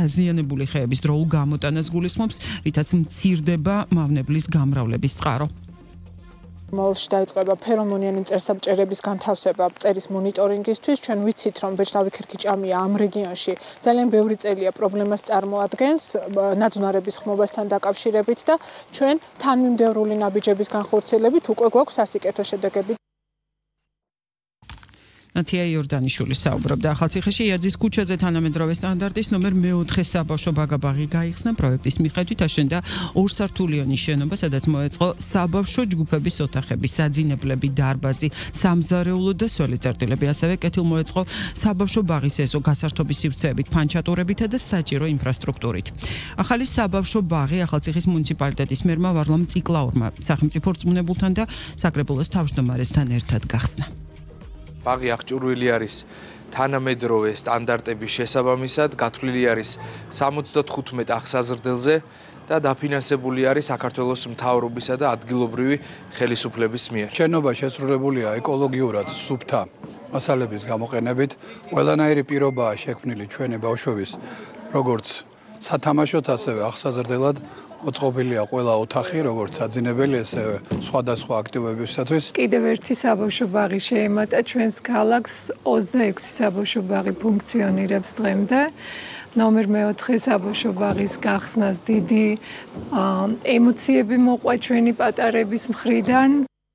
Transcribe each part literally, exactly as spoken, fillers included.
დაზიანებული ხეების დროულ გამოტანას გულისხმობს, რითაც მცირდება მავნებლის გამრავლების წყარო. Molში დაიწყება ფერომონიანი მწერსაბჭერების განთავსება მწერის მონიტორინგისთვის. ჩვენ ვიცით, რომ ბეჭდავი ქერქიჭამია ამ რეგიონში ძალიან ბევრი წელია პრობლემას წარმოადგენს ნაძვნარების ხმობასთან დაკავშირებით და ჩვენ თანმიმდევრული ნაბიჯების განხორციელებით უკვე გვაქვს სასიკეთო შედეგები. ნათია იორდანიშვილი საუბრობდა ახალციხეში იაძის ქუჩაზე თანამედროვე სტანდარტის ნომერ მეოთხე საბავშვო ბაგაბაღი გაიხსნა. პროექტის მიხედვით აშენდა ორსართულიანი შენობა, სადაც მოეწყო საბავშვო ჯგუფების ოთახები, საძინებლები, დარბაზი, სამზარეულო და სველი წერტილები. ასევე კეთილმოეწყო საბავშვო ბაღის ეზო გასართობის სივრცეებით, ფანჩატურებითა და საჭირო ინფრასტრუქტურით. ახალი საბავშვო ბაღი ახალციხის მუნიციპალიტეტის მერმა ვარლამ ციკლაურმა სახელმწიფო რწმუნებულთან და საკრებულოს თავმჯდომარესთან ერთად გახსნა. ბაღი აღჭურვილი არის თანამედროვე სტანდარტების შესაბამისად, გათვლილი არის სამოცდათხუთმეტ აღსაზრდელზე და დაფინანსებული არის საქართველოს მთავრობისა და ადგილობრივი ხელისუფლების მიერ. შენობა შესრულებულია ეკოლოგიურად სუფთა მასალების გამოყენებით. ყველანაირი პირობაა შექმნილი ჩვენი ბავშვების როგორც სათამაშოდ, ასევე აღსაზრდელად მოწყობილია ყველა ოთახი, როგორც საძინებელი, ასევე სხვადასხვა აქტივობებისათვის. კიდევ ერთი საბავშვო ბაღი შეემატა ჩვენს ქალაქს, ოცდაექვსი საბავშვო ბაღი ფუნქციონირებს დღემდე. ნომერ მეოთხე საბავშვო ბაღის გახსნას დიდი ემოციები მოყვა ჩვენი პატარების მხრიდან.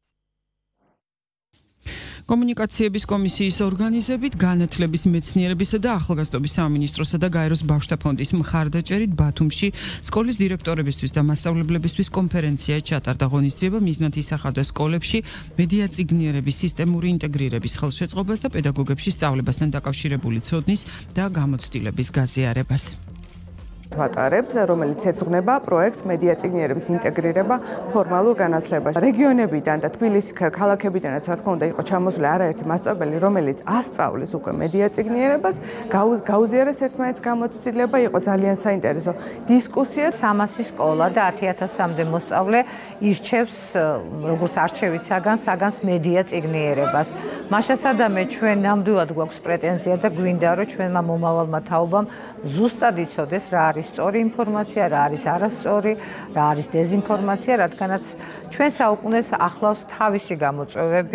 კომუნიკაციების კომისიის ორგანიზებით განათლების მეცნიერებისა და ახალგაზრდობის სამინისტროსა და გაეროს ბავშვთა ფონდის მხარდაჭერით ბათუმში სკოლის დირექტორებისთვის და მასწავლებლებისთვის კონფერენცია ჩატარდა. ღონისძიება მიზნად ისახავდა სკოლებში მედიაწიგნიერების სისტემური ინტეგრირების ხელშეწყობას და პედაგოგებში სწავლებასთან დაკავშირებული ცოდნის და გამოცდილების გაზიარებას. ვატარებთ, რომელიც ეძღვნება პროექტს მედიაწიგნიერების ინტეგრირება ფორმალურ განათლებაში. რეგიონებიდან და თბილისის ქალაქებიდანაც რა თქმა უნდა იყო ჩამოსული არაერთი მასწავლებელი, რომელიც ასწავლის უკვე მედიაწიგნიერებას, გაუზიარეს ერთმანეთს გამოცდილება, იყო ძალიან საინტერესო დისკუსია. სამასი სკოლა და ათი ათასამდე მოსწავლე ირჩევს როგორც არჩევით საგანს, საგანს მედიაწიგნიერებას. მაშასადამე ჩვენ ნამდვილად გვაქვს პრეტენზია და გვინდა რომ ჩვენმა მომავალმა თაობამ ზუსტად იცოდეს რა არის სწორი ინფორმაცია, რა არის არასწორი, რა არის დეზინფორმაცია, რადგანაც ჩვენ საუკუნეს ახლავს თავისი გამოწვევები.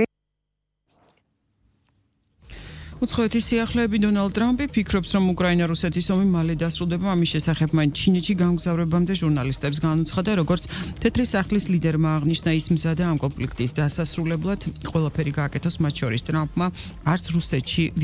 უცხოეთის სიახლეები დონალდ ტრამპი ფიქრობს, რომ უკრაინა-რუსეთის ომი მალე დასრულდება. ამის შესახებ მან ჩინეთში გამგზავრებამდე ჟურნალისტებს განუცხადა, როგორც თეთრი სახლის ლიდერმა აღნიშნა, ის მზადა ამ კონფლიქტის დასასრულებლად ყველაფერი გააკეთოს, მათ შორის ტრამპმა არც რუსეთში